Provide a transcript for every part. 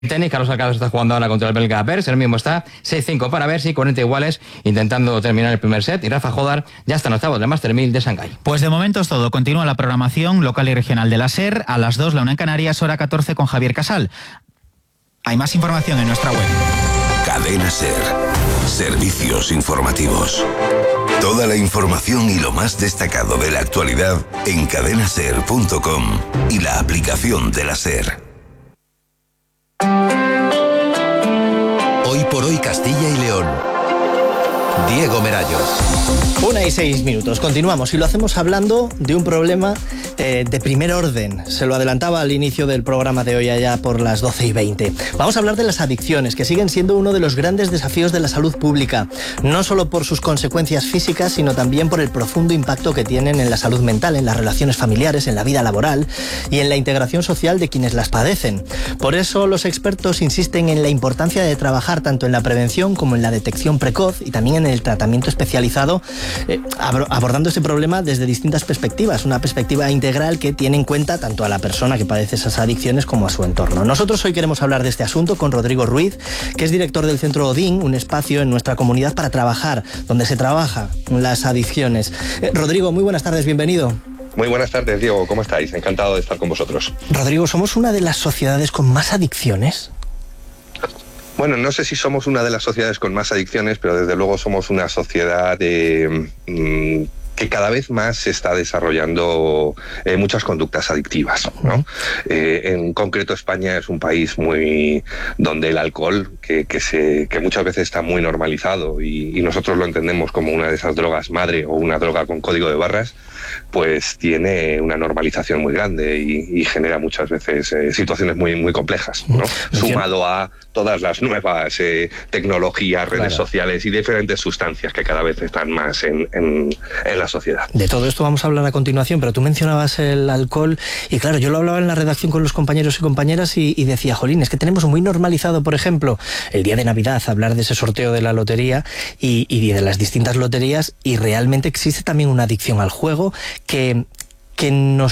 Tenis, Carlos Alcaraz está jugando ahora contra el belga Bergs, el mismo está 6-5 para Bergs, 40 iguales, intentando terminar el primer set, y Rafa Jodar ya está en octavos del Master 1000 de Shanghái. Pues de momento es todo. Continúa la programación local y regional de la SER. A las 2, la 1 en Canarias, hora 14 con Javier Casal. Hay más información en nuestra web. Cadena SER. Servicios informativos. Toda la información y lo más destacado de la actualidad en cadenaser.com y la aplicación de la SER. Hoy por hoy Castilla y León. Diego Merallo. 1:06. Continuamos y lo hacemos hablando de un problema de primer orden. Se lo adelantaba al inicio del programa de hoy, allá por las 12:20. Vamos a hablar de las adicciones, que siguen siendo uno de los grandes desafíos de la salud pública, no solo por sus consecuencias físicas, sino también por el profundo impacto que tienen en la salud mental, en las relaciones familiares, en la vida laboral y en la integración social de quienes las padecen. Por eso los expertos insisten en la importancia de trabajar tanto en la prevención como en la detección precoz y también en el tratamiento especializado, abordando ese problema desde distintas perspectivas, una perspectiva integral que tiene en cuenta tanto a la persona que padece esas adicciones como a su entorno. Nosotros hoy queremos hablar de este asunto con Rodrigo Ruiz, que es director del Centro Odín, un espacio en nuestra comunidad para trabajar, donde se trabaja las adicciones. Rodrigo, muy buenas tardes, bienvenido. Muy buenas tardes, Diego, ¿cómo estáis? Encantado de estar con vosotros. Rodrigo, ¿somos una de las sociedades con más adicciones? Bueno, no sé si somos una de las sociedades con más adicciones, pero desde luego somos una sociedad que cada vez más se está desarrollando muchas conductas adictivas, ¿no? En concreto, España es un país donde el alcohol, que muchas veces está muy normalizado y nosotros lo entendemos como una de esas drogas madre o una droga con código de barras, pues tiene una normalización muy grande y genera muchas veces situaciones muy, muy complejas, ¿no? Sumado a todas las nuevas tecnologías, redes sociales y diferentes sustancias que cada vez están más en la sociedad. De todo esto vamos a hablar a continuación, pero tú mencionabas el alcohol y claro, yo lo hablaba en la redacción con los compañeros y compañeras y decía, jolín, es que tenemos muy normalizado, por ejemplo, el día de Navidad, hablar de ese sorteo de la lotería y de las distintas loterías, y realmente existe también una adicción al juego que no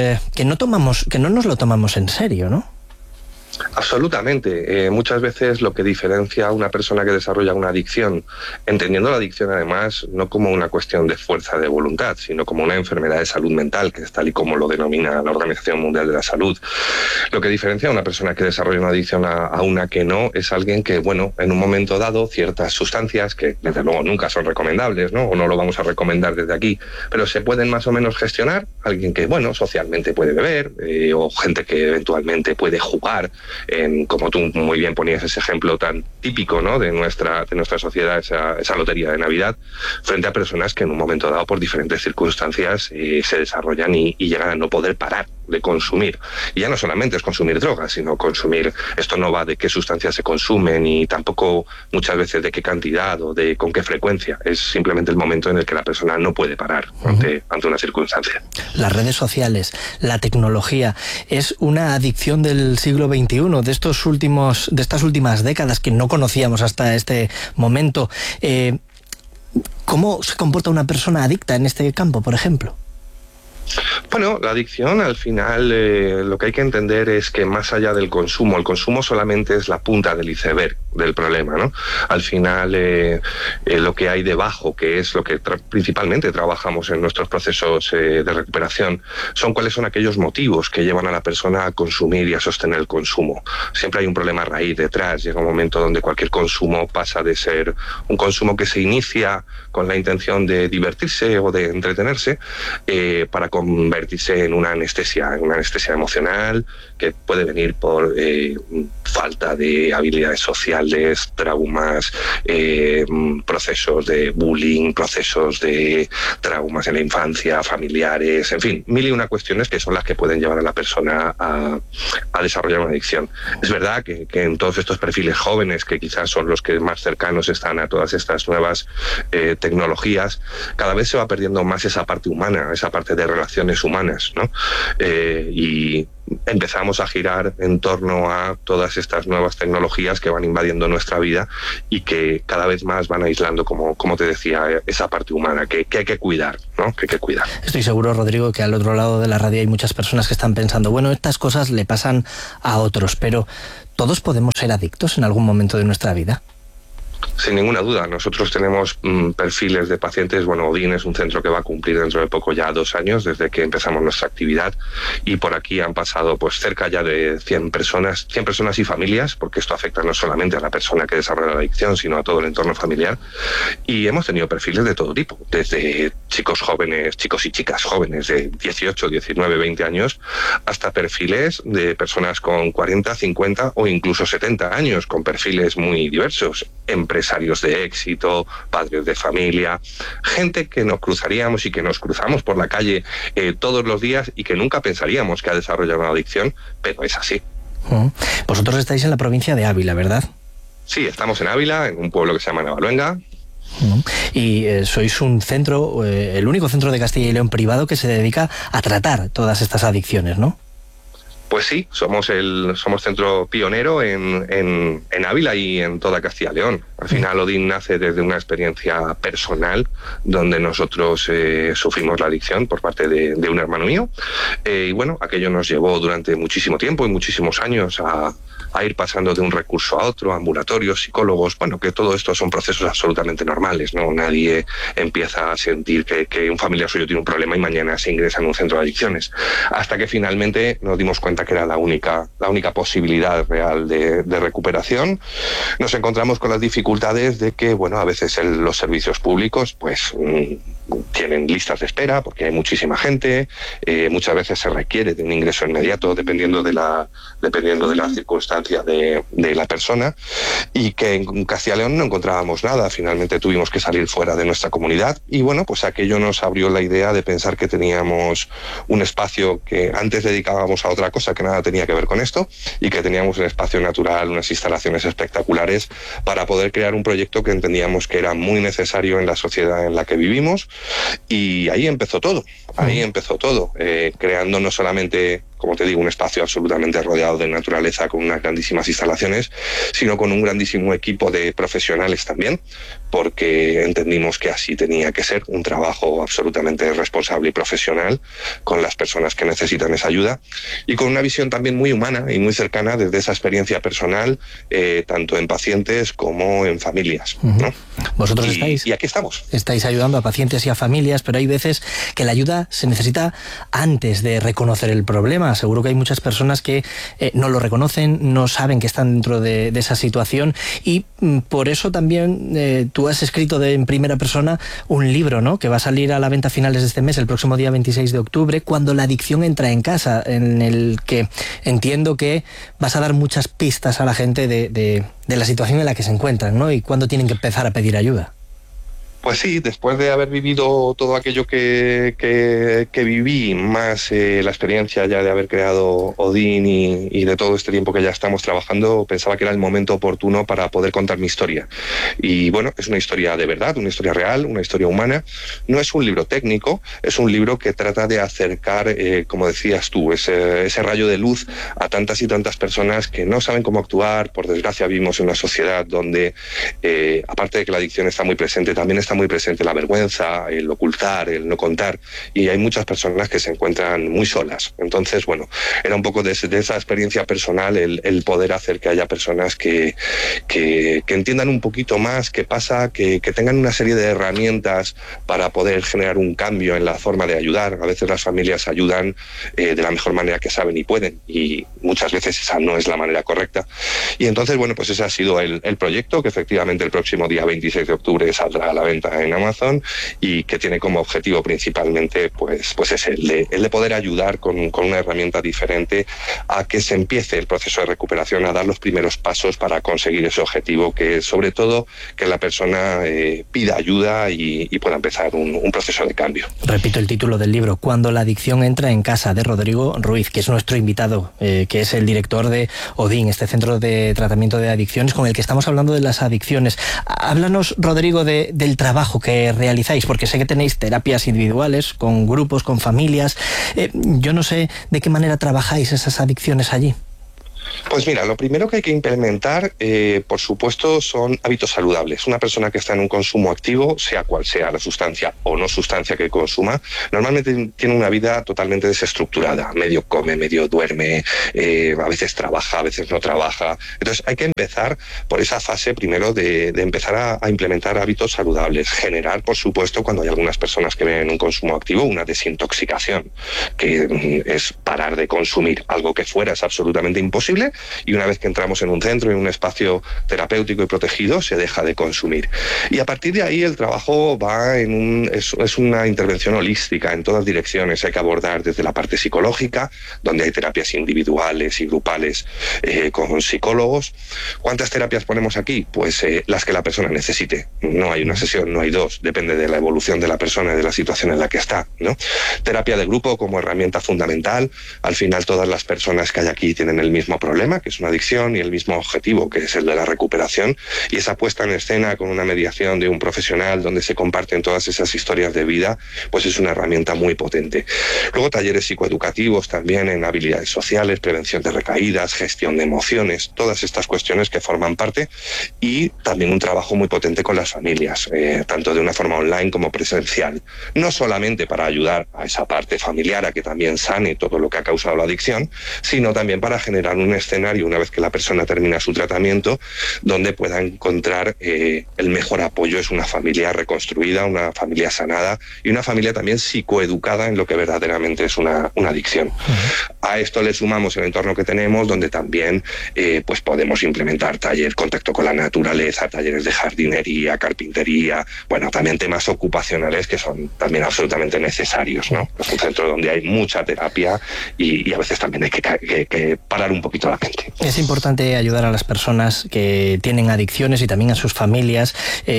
nos lo tomamos en serio, ¿no? Absolutamente. Muchas veces lo que diferencia a una persona que desarrolla una adicción, entendiendo la adicción además no como una cuestión de fuerza de voluntad, sino como una enfermedad de salud mental, que es tal y como lo denomina la Organización Mundial de la Salud. Lo que diferencia a una persona que desarrolla una adicción a una que no, es alguien que, bueno, en un momento dado, ciertas sustancias, que desde luego nunca son recomendables, ¿no? O no lo vamos a recomendar desde aquí, pero se pueden más o menos gestionar. Alguien que, bueno, socialmente puede beber, o gente que eventualmente puede jugar, como tú muy bien ponías ese ejemplo tan típico, ¿no?, de nuestra sociedad, esa lotería de Navidad, frente a personas que en un momento dado, por diferentes circunstancias, se desarrollan y llegan a no poder parar de consumir. Y ya no solamente es consumir drogas, sino consumir, esto no va de qué sustancias se consumen y tampoco muchas veces de qué cantidad o de con qué frecuencia, es simplemente el momento en el que la persona no puede parar ante una circunstancia. Las redes sociales, la tecnología, es una adicción del siglo XXI, de estas últimas décadas que no conocíamos hasta este momento. ¿Cómo se comporta una persona adicta en este campo, por ejemplo? Bueno, la adicción al final lo que hay que entender es que más allá del consumo, el consumo solamente es la punta del iceberg del problema, ¿no? Al final lo que hay debajo, que es lo que principalmente trabajamos en nuestros procesos de recuperación, son cuáles son aquellos motivos que llevan a la persona a consumir y a sostener el consumo. Siempre hay un problema raíz detrás. Llega un momento donde cualquier consumo pasa de ser un consumo que se inicia con la intención de divertirse o de entretenerse, para convertirse en una anestesia emocional que puede venir por falta de habilidades sociales, traumas, procesos de bullying, procesos de traumas en la infancia, familiares, en fin, mil y una cuestiones que son las que pueden llevar a la persona a desarrollar una adicción. Es verdad que en todos estos perfiles jóvenes, que quizás son los que más cercanos están a todas estas nuevas tecnologías, cada vez se va perdiendo más esa parte humana, esa parte de relaciones humanas, ¿no? Y empezamos a girar en torno a todas estas nuevas tecnologías que van invadiendo nuestra vida y que cada vez más van aislando, como te decía, esa parte humana que hay que cuidar, ¿no? Que hay que cuidar. Estoy seguro, Rodrigo, que al otro lado de la radio hay muchas personas que están pensando, bueno, estas cosas le pasan a otros, pero ¿todos podemos ser adictos en algún momento de nuestra vida? Sin ninguna duda, nosotros tenemos perfiles de pacientes. Bueno, Odin es un centro que va a cumplir dentro de poco ya 2 años desde que empezamos nuestra actividad, y por aquí han pasado pues cerca ya de 100 personas y familias, porque esto afecta no solamente a la persona que desarrolla la adicción, sino a todo el entorno familiar, y hemos tenido perfiles de todo tipo, desde chicos y chicas jóvenes de 18, 19, 20 años, hasta perfiles de personas con 40, 50 o incluso 70 años, con perfiles muy diversos, empresarios de éxito, padres de familia, gente que nos cruzaríamos y que nos cruzamos por la calle todos los días y que nunca pensaríamos que ha desarrollado una adicción, pero es así. Vosotros estáis en la provincia de Ávila, ¿verdad? Sí, estamos en Ávila, en un pueblo que se llama Navaluenga. Y sois un centro, el único centro de Castilla y León privado que se dedica a tratar todas estas adicciones, ¿no? Pues sí, somos centro pionero en Ávila y en toda Castilla y León. Al final Odin nace desde una experiencia personal donde nosotros sufrimos la adicción por parte de un hermano mío. Y bueno, aquello nos llevó durante muchísimo tiempo y muchísimos años a ir pasando de un recurso a otro, ambulatorios, psicólogos, bueno, que todo esto son procesos absolutamente normales, ¿no? Nadie empieza a sentir que un familiar suyo tiene un problema y mañana se ingresa en un centro de adicciones. Hasta que finalmente nos dimos cuenta que era la única posibilidad real de recuperación. Nos encontramos con las dificultades de que, bueno, a veces los servicios públicos, pues tienen listas de espera porque hay muchísima gente, muchas veces se requiere de un ingreso inmediato dependiendo de la circunstancia de la persona, y que en Castilla y León no encontrábamos nada. Finalmente tuvimos que salir fuera de nuestra comunidad y bueno, pues aquello nos abrió la idea de pensar que teníamos un espacio que antes dedicábamos a otra cosa que nada tenía que ver con esto, y que teníamos un espacio natural, unas instalaciones espectaculares para poder crear un proyecto que entendíamos que era muy necesario en la sociedad en la que vivimos. Y ahí empezó todo, creando no solamente, como te digo, un espacio absolutamente rodeado de naturaleza con unas grandísimas instalaciones, sino con un grandísimo equipo de profesionales también, porque entendimos que así tenía que ser, un trabajo absolutamente responsable y profesional con las personas que necesitan esa ayuda, y con una visión también muy humana y muy cercana desde esa experiencia personal, tanto en pacientes como en familias, ¿no? Vosotros y aquí estamos. Estáis ayudando a pacientes y a familias, pero hay veces que la ayuda se necesita antes de reconocer el problema. Seguro que hay muchas personas que no lo reconocen, no saben que están dentro de esa situación, y por eso también tú has escrito en primera persona un libro, ¿no?, que va a salir a la venta a finales de este mes, el próximo día 26 de octubre, Cuando la adicción entra en casa, en el que entiendo que vas a dar muchas pistas a la gente de la situación en la que se encuentran, ¿no?, y cuándo tienen que empezar a pedir ayuda. Pues sí, después de haber vivido todo aquello que viví, más la experiencia ya de haber creado Odin y de todo este tiempo que ya estamos trabajando, pensaba que era el momento oportuno para poder contar mi historia. Y bueno, es una historia de verdad, una historia real, una historia humana. No es un libro técnico, es un libro que trata de acercar, como decías tú, ese rayo de luz a tantas y tantas personas que no saben cómo actuar. Por desgracia vivimos en una sociedad donde, aparte de que la adicción está muy presente, también está muy presente la vergüenza, el ocultar, el no contar, y hay muchas personas que se encuentran muy solas. Entonces, bueno, era un poco de esa experiencia personal el poder hacer que haya personas que entiendan un poquito más qué pasa, que tengan una serie de herramientas para poder generar un cambio en la forma de ayudar. A veces las familias ayudan de la mejor manera que saben y pueden, y muchas veces esa no es la manera correcta. Y entonces, bueno, pues ese ha sido el proyecto, que efectivamente el próximo día 26 de octubre saldrá a la venta en Amazon, y que tiene como objetivo principalmente pues es el de poder ayudar con una herramienta diferente a que se empiece el proceso de recuperación, a dar los primeros pasos para conseguir ese objetivo, que es sobre todo que la persona pida ayuda y pueda empezar un proceso de cambio. Repito el título del libro, Cuando la adicción entra en casa, de Rodrigo Ruiz, que es nuestro invitado, que es el director de Odin, este centro de tratamiento de adicciones con el que estamos hablando de las adicciones. Háblanos, Rodrigo, del trabajo trabajo que realizáis? Porque sé que tenéis terapias individuales, con grupos, con familias. Yo no sé de qué manera trabajáis esas adicciones allí. Pues mira, lo primero que hay que implementar, por supuesto, son hábitos saludables. Una persona que está en un consumo activo, sea cual sea la sustancia o no sustancia que consuma, normalmente tiene una vida totalmente desestructurada. Medio come, medio duerme, a veces trabaja, a veces no trabaja. Entonces hay que empezar por esa fase primero de empezar a implementar hábitos saludables. Generar, por supuesto, cuando hay algunas personas que ven en un consumo activo, una desintoxicación, que es parar de consumir algo que fuera es absolutamente imposible. Y una vez que entramos en un centro, en un espacio terapéutico y protegido, se deja de consumir. Y a partir de ahí el trabajo va es una intervención holística en todas direcciones. Hay que abordar desde la parte psicológica, donde hay terapias individuales y grupales con psicólogos. ¿Cuántas terapias ponemos aquí? Pues las que la persona necesite. No hay una sesión, no hay dos, depende de la evolución de la persona y de la situación en la que está, ¿no? Terapia de grupo como herramienta fundamental. Al final todas las personas que hay aquí tienen el mismo problema, que es una adicción, y el mismo objetivo, que es el de la recuperación, y esa puesta en escena con una mediación de un profesional donde se comparten todas esas historias de vida, pues es una herramienta muy potente. Luego talleres psicoeducativos también en habilidades sociales, prevención de recaídas, gestión de emociones, todas estas cuestiones que forman parte, y también un trabajo muy potente con las familias, tanto de una forma online como presencial, no solamente para ayudar a esa parte familiar a que también sane todo lo que ha causado la adicción, sino también para generar un escenario, una vez que la persona termina su tratamiento, donde pueda encontrar el mejor apoyo. Es una familia reconstruida, una familia sanada y una familia también psicoeducada en lo que verdaderamente es una adicción. A esto le sumamos el entorno que tenemos, donde también pues podemos implementar talleres, contacto con la naturaleza, talleres de jardinería, carpintería, bueno, también temas ocupacionales que son también absolutamente necesarios, ¿no? Es un centro donde hay mucha terapia y a veces también hay que parar un poquito la mente. Es importante ayudar a las personas que tienen adicciones y también a sus familias,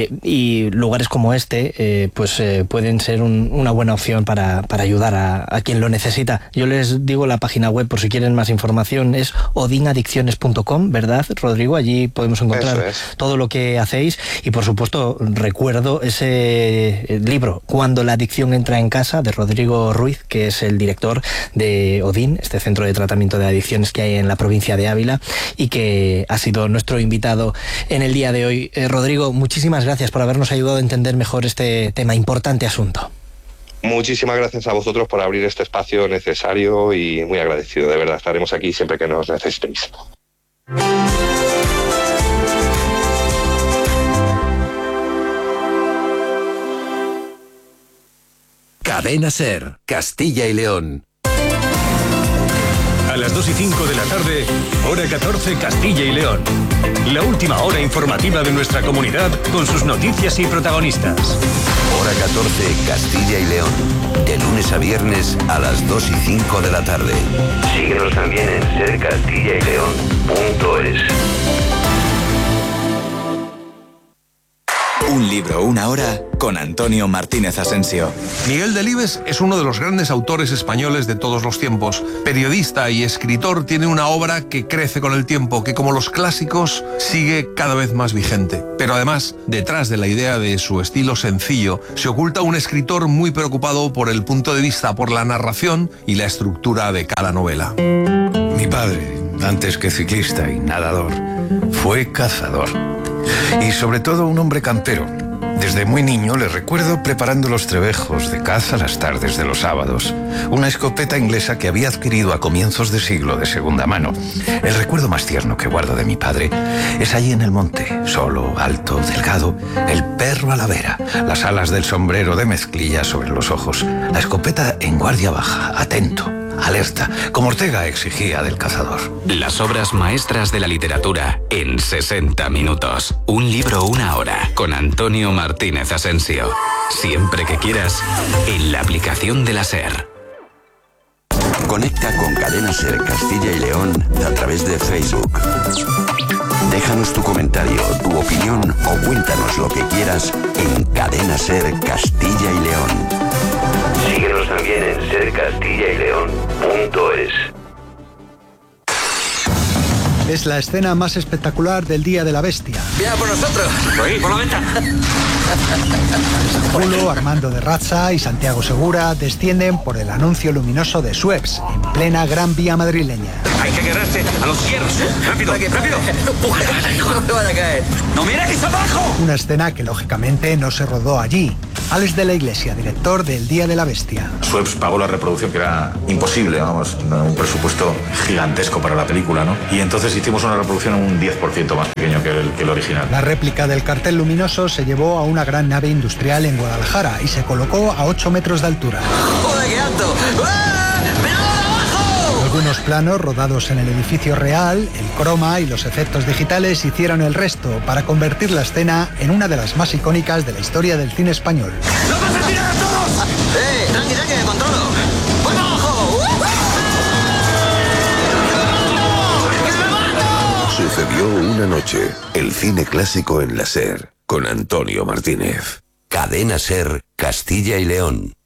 y lugares como este pueden ser una buena opción para ayudar a quien lo necesita. Yo les digo la página web por si quieren más información, es odinadicciones.com, ¿verdad, Rodrigo? Allí podemos encontrar todo lo que hacéis, y por supuesto recuerdo ese libro, Cuando la adicción entra en casa, de Rodrigo Ruiz, que es el director de Odin, este centro de tratamiento de adicciones que hay en la provincia de Ávila, y que ha sido nuestro invitado en el día de hoy. Rodrigo, muchísimas gracias por habernos ayudado a entender mejor este importante asunto. Muchísimas gracias a vosotros por abrir este espacio necesario y muy agradecido, de verdad. Estaremos aquí siempre que nos necesitéis. Cadena SER, Castilla y León. A las 2:05 de la tarde, hora 14, Castilla y León. La última hora informativa de nuestra comunidad con sus noticias y protagonistas. Hora 14, Castilla y León. De lunes a viernes a las 2:05 de la tarde. Síguenos también en sercastillaYleón.es. Un libro, una hora, con Antonio Martínez Asensio. Miguel Delibes es uno de los grandes autores españoles de todos los tiempos. Periodista y escritor, tiene una obra que crece con el tiempo, que como los clásicos sigue cada vez más vigente. Pero además, detrás de la idea de su estilo sencillo, se oculta un escritor muy preocupado por el punto de vista, por la narración y la estructura de cada novela. Mi padre, antes que ciclista y nadador, fue cazador. Y sobre todo un hombre campero. Desde muy niño le recuerdo preparando los trebejos de caza las tardes de los sábados. Una escopeta inglesa que había adquirido a comienzos de siglo de segunda mano. El recuerdo más tierno que guardo de mi padre es allí en el monte, solo, alto, delgado, el perro a la vera, las alas del sombrero de mezclilla sobre los ojos, la escopeta en guardia baja, atento, alerta, como Ortega exigía del cazador. Las obras maestras de la literatura en 60 minutos. Un libro, una hora, con Antonio Martínez Asensio. Siempre que quieras, en la aplicación de la SER. Conecta con Cadena SER Castilla y León a través de Facebook. Déjanos tu comentario, tu opinión o cuéntanos lo que quieras en Cadena SER Castilla y León. Síguenos también en sercastillaYleón.es. Es la escena más espectacular del Día de la Bestia. ¡Viene por nosotros! ¡Ahí, por la venta! Julio, Armando de Razza y Santiago Segura descienden por el anuncio luminoso de Suez, en plena Gran Vía madrileña. Hay que agarrarse a los hierros. ¡Rápido, rápido! ¡No me van a caer! ¡No miréis abajo! Una escena que lógicamente no se rodó allí. Alex de la Iglesia, director del Día de la Bestia. Suez pagó la reproducción, que era imposible, vamos, un presupuesto gigantesco para la película, ¿no? Y entonces hicimos una reproducción un 10% más pequeño que el original. La réplica del cartel luminoso se llevó a una gran nave industrial en Guadalajara y se colocó a 8 metros de altura. ¡Joder, qué alto! Algunos planos rodados en el edificio real, el croma y los efectos digitales hicieron el resto para convertir la escena en una de las más icónicas de la historia del cine español. ¡Nos vas a tirar a todos! Tranqui, tranqui, me controlo. ¡Voy abajo! Sucedió una noche, el cine clásico en la SER, con Antonio Martínez. Cadena SER, Castilla y León.